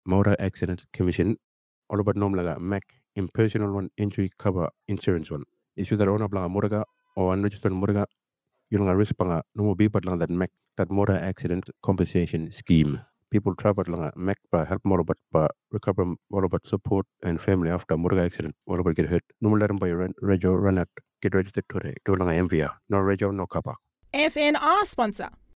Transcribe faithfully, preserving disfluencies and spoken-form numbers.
Motor Accident Commission all about nom laga M A C impersonal one injury cover insurance one. Issue that owner blaga moraga or unregistered moraga you know risk panga no be but lang that M A C that motor accident compensation scheme. People travel lang M A C pa help more about pa recover more about support and family after motor accident all about get hurt. No more by reg run at get registered today. Do lang M V R. No reg no cover. F N R sponsor.